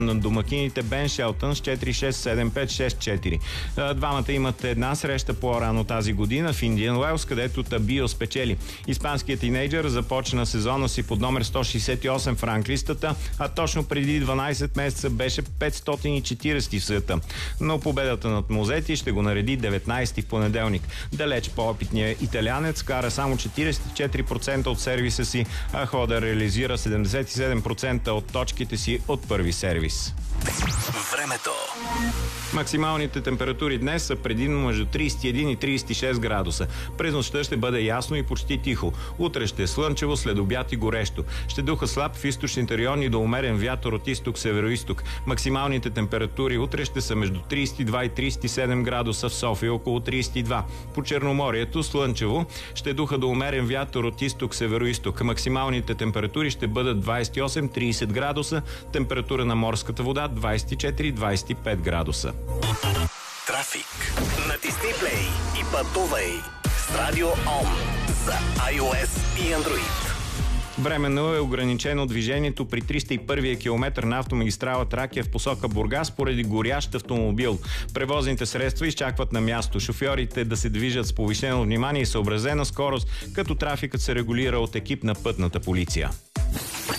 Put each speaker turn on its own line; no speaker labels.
на домакините Бен Шелтън с 4-6-7-5-6-4. Двамата имат една среща по-рано тази година в Индиан Уелс, където Табио спечели. Испанският тинейджър започна сезона си под номер 168 в ранглистата, а точно преди 12 месеца беше 540 в света. Но победата над Мозети ще го нареди 19 в понеделник. Далеч по-опитният италианец кара само 44% от сервиса си, а Хода реализира 77% от точките си от първи сервис.
Времето.
Максималните температури днес са предимно между 31 и 36 градуса. През нощта ще бъде ясно и почти тихо. Утре ще е слънчево, след обяд и горещо. Ще духа слаб в източните райони до умерен вятър от изток-североизток. Максималните температури утре ще са между 32 и 37 градуса, в София около 32. По Черноморието слънчево, ще духа до умерен вятър от изток-североизток. Максималните температури ще бъдат 28-30 градуса, температура на морската вода 24-25 градуса.
Трафик. Натисни плей и пътувай с Радио ОМ за iOS и Android.
Временно е ограничено движението при 301-я километър на автомагистрала Тракия в посока Бургас поради горящ автомобил. Превозните средства изчакват на място. Шофьорите да се движат с повишено внимание и съобразена скорост, като трафикът се регулира от екип на пътната полиция.